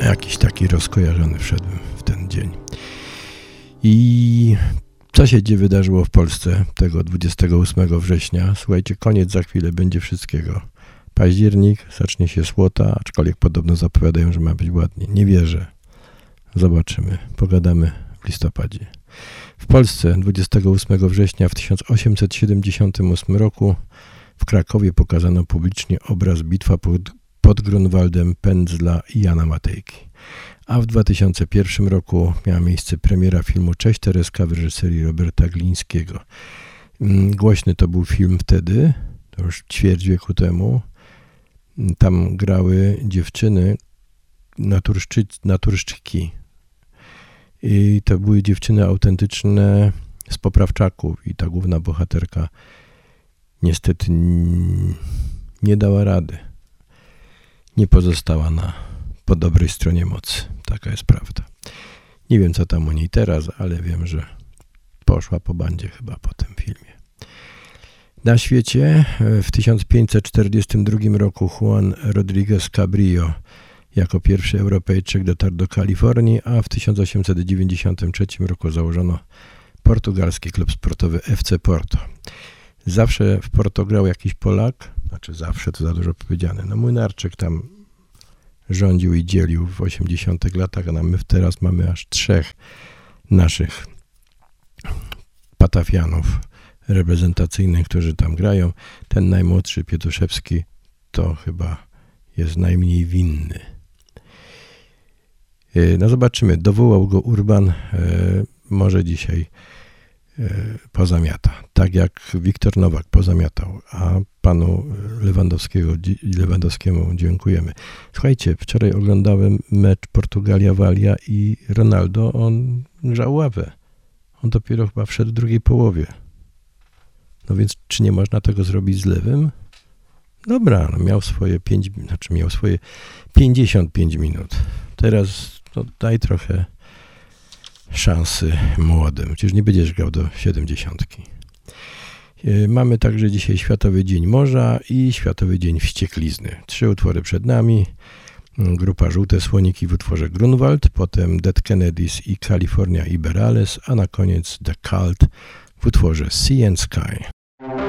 Jakiś taki rozkojarzony wszedłem w ten dzień. I co się wydarzyło w Polsce tego 28 września? Słuchajcie, koniec za chwilę będzie wszystkiego. Październik, zacznie się słota, aczkolwiek podobno zapowiadają, że ma być ładnie. Nie wierzę. Zobaczymy. Pogadamy w listopadzie. W Polsce 28 września w 1878 roku w Krakowie pokazano publicznie obraz Bitwa pod Grunwaldem Pędzla i Jana Matejki. A w 2001 roku miała miejsce premiera filmu Cześć Tereska w reżyserii Roberta Glińskiego. Głośny to był film wtedy, to już ćwierć wieku temu. Tam grały dziewczyny, naturszczyki. I to były dziewczyny autentyczne z Poprawczaków i ta główna bohaterka niestety nie dała rady. Nie pozostała po dobrej stronie mocy. Taka jest prawda. Nie wiem, co tam u niej teraz, ale wiem, że poszła po bandzie chyba po tym filmie. Na świecie w 1542 roku Juan Rodriguez Cabrillo jako pierwszy Europejczyk dotarł do Kalifornii, a w 1893 roku założono portugalski klub sportowy FC Porto. Zawsze w Porto grał jakiś Polak, znaczy zawsze to za dużo powiedziane. No Młynarczyk tam rządził i dzielił w 80 latach, a my teraz mamy aż 3 naszych patafianów reprezentacyjnych, którzy tam grają. Ten najmłodszy, Pietuszewski, to chyba jest najmniej winny. No zobaczymy, dowołał go Urban, może dzisiaj pozamiata. Tak jak Wiktor Nowak pozamiatał, a panu Lewandowskiemu dziękujemy. Słuchajcie, wczoraj oglądałem mecz Portugalia-Walia i Ronaldo, on grzał ławę. On dopiero chyba wszedł w drugiej połowie. No więc czy nie można tego zrobić z lewym? Dobra, no miał swoje 55 minut. Teraz daj trochę szansy młodym. Przecież nie będziesz grał do 70. Mamy także dzisiaj Światowy Dzień Morza i Światowy Dzień Wścieklizny. 3 utwory przed nami. Grupa Żółte Słoniki w utworze Grunwald, potem Dead Kennedys i California Iberales, a na koniec The Cult w utworze Sea and Sky.